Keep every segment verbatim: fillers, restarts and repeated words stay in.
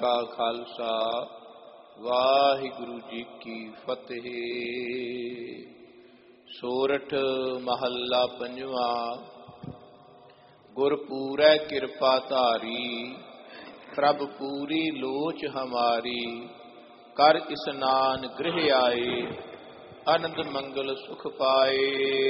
का खालसा वाहिगुरु जी की फतेह। सोरठ महला पंजवा। गुरपूरै कृपा धारी, प्रभ पूरी लोच हमारी। कर स्नान गृह आए, आनंद मंगल सुख पाए।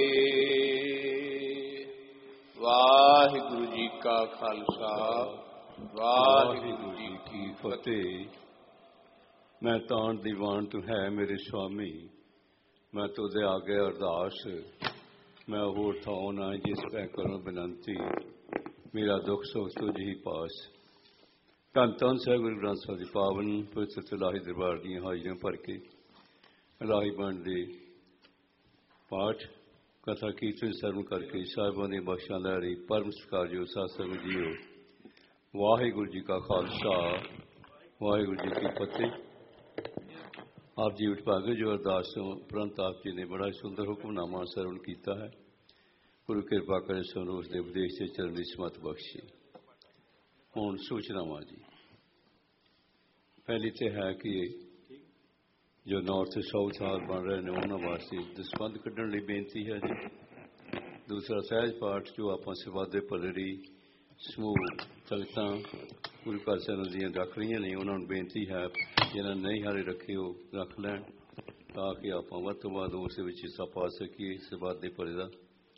वाहिगुरु जी का खालसा वाहिगुरु जी की फतेह। मैं तान दीवान तू है मेरे स्वामी, मैं तुझे आगे अरदास। मैं होर थाओ ना जिस पै करो बिनती, मेरा दुख सुख तुझ ही पास। धन धन साहिब गुरु ग्रंथ साहिब की पावन पवित्र इलाही दरबार दी हाजिरियां भर के इलाही बंड दे पाठ कथा कीर्तन सरवण करके साहिबां दी बख्शां लै रही परम सत्कारयोग साध संगत जीओ। वाहिगुरु जी का खालसा वाहिगुरु जी की फतेह। आप जी उठ पागे जो अरदास तो उपरंत आप जी ने बड़ा सुंदर हुक्मनामा सरवण किया है। गुरु कृपा करे सुनो उसके उपदेश से चरण की समत बख्शे। हुण सूचनावां जी पहली तो है कि जो नॉर्थ साउथ हाल बन रहे हैं उन्होंने वास्ते दसबंध कढ़न लई बेनती है जी। दूसरा सहज पाठ जो आप सेवादे भलेरी समूह संगतां गुरु घर चैनल दी रख रही ने उन्होंने बेनती है जिन्होंने नहीं हाले रखे वो रख लैन ताकि आप वध तो वध उस हिस्सा पा सकीए सेवादे भले का।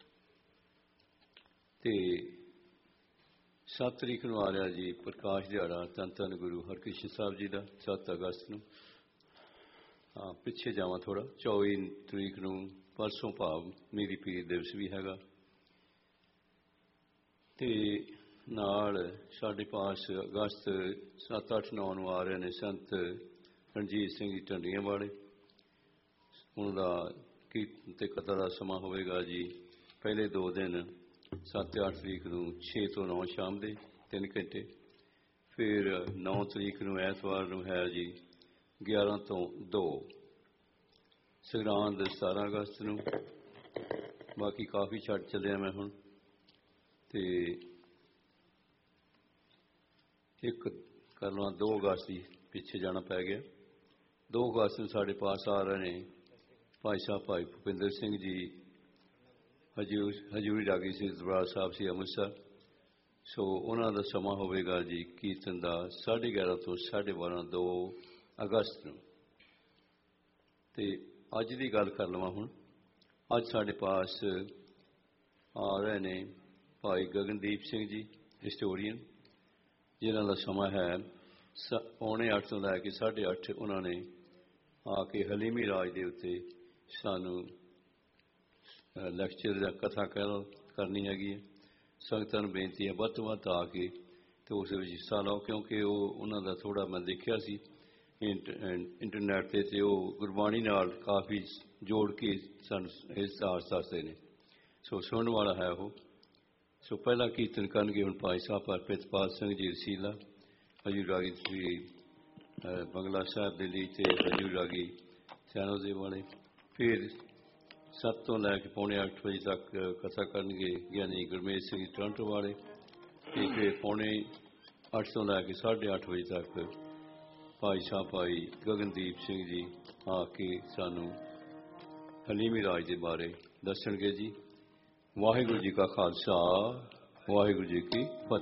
तो सत्त तरीक नूं आ रहा जी प्रकाश दिहाड़ा धन धन गुरु हरकृष्ण साहब जी का सत्त अगस्त नूं। हाँ पिछे जावां थोड़ा चौबी तरीक नूं परसों भाव मेरी पीर दिवस भी हैगा। ते नाल साढ़े पास अगस्त सत्त अठ नौ नूं आ रहे हैं संत रणजीत सिंह जी ढंडियां वाले। उनका कीर्तन ते कथा का समा होगा जी पहले दो दिन सत्त अठ तरीक नूं छे तो नौ शाम के तीन घंटे। फिर नौ तरीक नूं ऐतवार नूं है जी ग्यारह तो दो। संगरांद सतारह अगस्त नूं। बाकी काफ़ी छड़ चलिया मैं हुण ते एक करना दो अगस्त की पिछे जाना पै गया। दो अगस्त में साढ़े पास आ रहे हैं भाई साहब भाई भुपिंदर सिंह जी हजूर हजूरी रागी से दरबार साहब से अमृतसर। सो उन्होंने का समा होगा जी कीर्तन का साढ़े ग्यारह तो साढ़े बारह दो अगस्त नूं। ते अज की गल कर लवां हुण। अज साढ़े पास आ रहे हैं भाई गगनदीप सिंह जी हिस्टोरीयन जिन्हों का समा है पौने अठ तो लैके साढ़े अठ। उन्होंने आके हलीमी राज के उत्ते सानू लैक्चर या कथा कह करनी हैगी। संगतां नूं बेनती है वध तो वध आके तो उस हिस्सा लो क्योंकि वो उन्होंने थोड़ा मैं देखा सी इंटरनेट से तो वो गुरबाणी नाल काफ़ी जोड़ के सन इतिहास दसते हैं। सो सुनने वाला है वो। सो पहला कीर्तन करनगे हुण भाई साहब प्रितपाल सिंह जी रसीला हजूर रागी श्री बंगला साहब दिल्ली से हजूर रागी सैनोजे वाले। फिर सत्त तो लैके पौने अठ बजे तक कथा करनगे ज्ञानी गुरमेज सिंह जी टोरंटो वाले। फिर पौने अठ तो लैके साढ़े अठ बजे तक भाई साहब भाई गगनदीप सिंह जी आके सानू हलीमी राज के बारे दसणगे जी। वाहिगुरु जी का खालसा वाहिगुरु जी की फतेह।